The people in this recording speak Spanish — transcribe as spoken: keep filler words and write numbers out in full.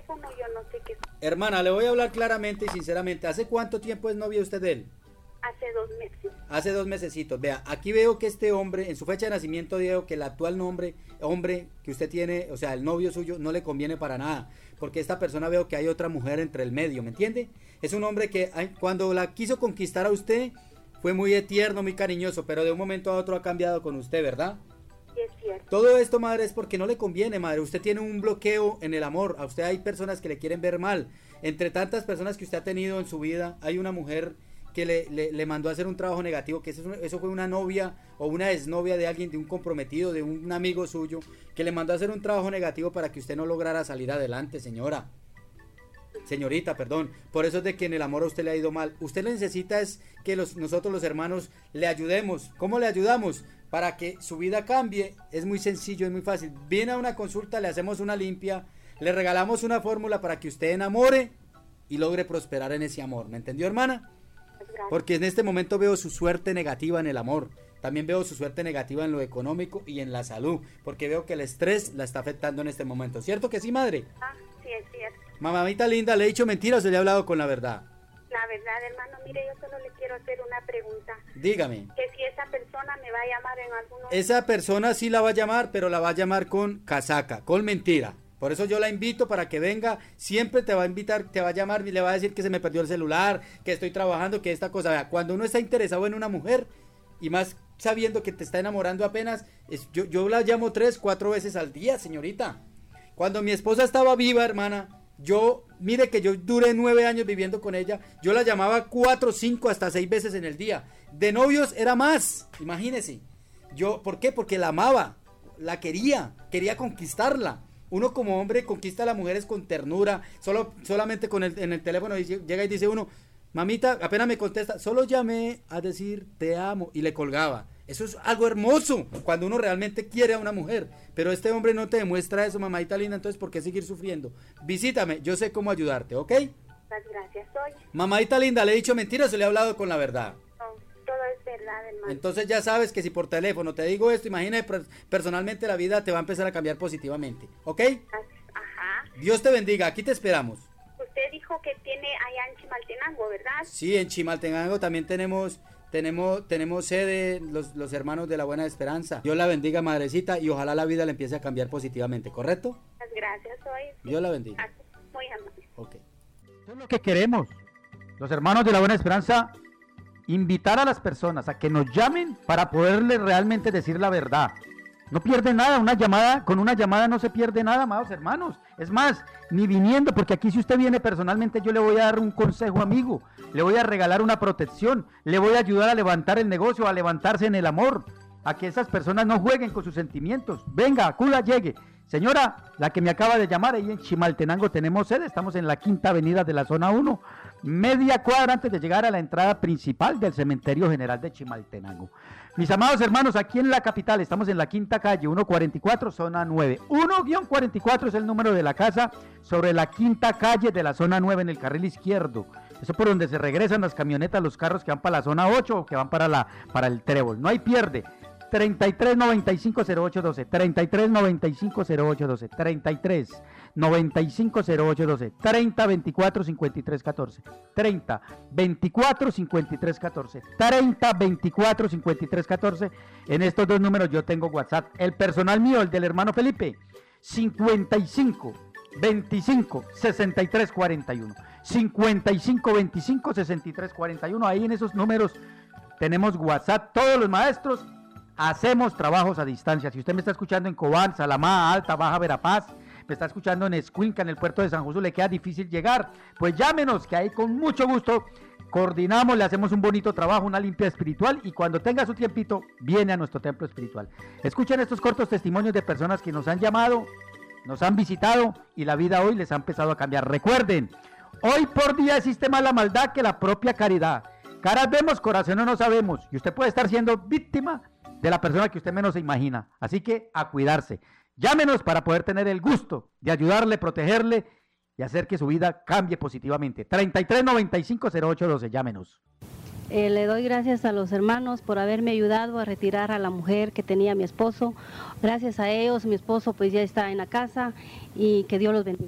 teléfono, yo no sé qué. Hermana, le voy a hablar claramente y sinceramente. ¿Hace cuánto tiempo es novia usted de él? Hace dos meses. Hace dos mesecitos. Vea, aquí veo que este hombre, en su fecha de nacimiento, digo que el actual nombre, hombre que usted tiene, o sea, el novio suyo, no le conviene para nada. Porque esta persona veo que hay otra mujer entre el medio, ¿me entiende? Es un hombre que cuando la quiso conquistar a usted, fue muy tierno, muy cariñoso, pero de un momento a otro ha cambiado con usted, ¿verdad? Sí, es cierto. Todo esto, madre, es porque no le conviene, madre. Usted tiene un bloqueo en el amor. A usted hay personas que le quieren ver mal. Entre tantas personas que usted ha tenido en su vida, hay una mujer que le, le, le mandó a hacer un trabajo negativo, que eso, eso fue una novia o una exnovia de alguien, de un comprometido, de un amigo suyo, que le mandó a hacer un trabajo negativo para que usted no lograra salir adelante, señora. Señorita, perdón. Por eso es de que en el amor a usted le ha ido mal. Usted lo necesita es que los, nosotros los hermanos le ayudemos. ¿Cómo le ayudamos? Para que su vida cambie. Es muy sencillo, es muy fácil. Viene a una consulta, le hacemos una limpia, le regalamos una fórmula para que usted enamore y logre prosperar en ese amor. ¿Me entendió, hermana? Porque en este momento veo su suerte negativa en el amor. También veo su suerte negativa en lo económico y en la salud. Porque veo que el estrés la está afectando en este momento. ¿Cierto que sí, madre? Ah, sí, es cierto. Mamamita linda, ¿le he dicho mentiras o le he hablado con la verdad? La verdad, hermano, mire, yo solo le quiero hacer una pregunta. Dígame. Que si esa persona me va a llamar en algunos... Esa persona sí la va a llamar, pero la va a llamar con casaca, con mentira. Por eso yo la invito para que venga, siempre te va a invitar, te va a llamar y le va a decir que se me perdió el celular, que estoy trabajando, que esta cosa. Vea, cuando uno está interesado en una mujer, y más sabiendo que te está enamorando apenas, es, yo, yo la llamo tres, cuatro veces al día, señorita. Cuando mi esposa estaba viva, hermana, yo, mire que yo duré nueve años viviendo con ella, yo la llamaba cuatro, cinco, hasta seis veces en el día. De novios era más, imagínese. Yo, ¿por qué? Porque la amaba, la quería, quería conquistarla. Uno como hombre conquista a las mujeres con ternura, solo, solamente con el, en el teléfono dice, llega y dice uno, mamita, apenas me contesta, solo llamé a decir te amo, y le colgaba. Eso es algo hermoso, cuando uno realmente quiere a una mujer, pero este hombre no te demuestra eso, mamadita linda, entonces ¿por qué seguir sufriendo? Visítame, yo sé cómo ayudarte, ¿ok? Muchas gracias, soy. Mamadita linda, ¿le he dicho mentiras o le he hablado con la verdad? No, todo es verdad, hermano. Entonces ya sabes que si por teléfono te digo esto, imagina personalmente la vida te va a empezar a cambiar positivamente, ¿ok? Ajá. Dios te bendiga, aquí te esperamos. Usted dijo que tiene allá en Chimaltenango, ¿verdad? Sí, en Chimaltenango también tenemos... Tenemos, tenemos sede los, los hermanos de la Buena Esperanza. Dios la bendiga, madrecita, y ojalá la vida le empiece a cambiar positivamente, ¿correcto? Muchas gracias, soy. Dios la bendiga. Gracias. Muy amable. Ok. Eso es lo que queremos, los hermanos de la Buena Esperanza, invitar a las personas a que nos llamen para poderles realmente decir la verdad. No pierde nada, una llamada, con una llamada no se pierde nada, amados hermanos. Es más, ni viniendo, porque aquí si usted viene personalmente yo le voy a dar un consejo amigo, le voy a regalar una protección, le voy a ayudar a levantar el negocio, a levantarse en el amor, a que esas personas no jueguen con sus sentimientos. Venga, acuda, llegue. Señora, la que me acaba de llamar, ahí en Chimaltenango tenemos sede, estamos en la quinta avenida de la zona uno, media cuadra antes de llegar a la entrada principal del Cementerio General de Chimaltenango. Mis amados hermanos, aquí en la capital, estamos en la quinta calle, ciento cuarenta y cuatro, zona nueve. uno guión cuarenta y cuatro es el número de la casa, sobre la quinta calle de la zona nueve en el carril izquierdo. Eso por donde se regresan las camionetas, los carros que van para la zona ocho o que van para, la, para el Trébol. No hay pierde. treinta y tres noventa y cinco cero ocho doce, treinta y tres noventa y cinco cero ocho doce, treinta y tres noventa y cinco cero ocho doce, treinta veinticuatro cincuenta y tres catorce, treinta veinticuatro cincuenta y tres catorce, treinta veinticuatro cincuenta y tres catorce. En estos dos números yo tengo WhatsApp. El personal mío, el del hermano Felipe, cincuenta y cinco veinticinco sesenta y tres cuarenta y uno, cincuenta y cinco veinticinco sesenta y tres cuarenta y uno. Ahí en esos números tenemos WhatsApp. Todos los maestros hacemos trabajos a distancia. Si usted me está escuchando en Cobán, Salamá, Alta, Baja Verapaz, me está escuchando en Escuinca, en el puerto de San José, le queda difícil llegar, pues llámenos, que ahí con mucho gusto coordinamos, le hacemos un bonito trabajo, una limpia espiritual, y cuando tenga su tiempito, viene a nuestro templo espiritual. Escuchen estos cortos testimonios de personas que nos han llamado, nos han visitado, y la vida hoy les ha empezado a cambiar. Recuerden, hoy por día existe más la maldad que la propia caridad. Caras vemos, corazones no sabemos, y usted puede estar siendo víctima de la persona que usted menos se imagina. Así que a cuidarse. Llámenos para poder tener el gusto de ayudarle, protegerle y hacer que su vida cambie positivamente. treinta y tres noventa y cinco cero ocho doce, llámenos. Eh, le doy gracias a los hermanos por haberme ayudado a retirar a la mujer que tenía mi esposo. Gracias a ellos, mi esposo pues ya está en la casa, y que Dios los bendiga.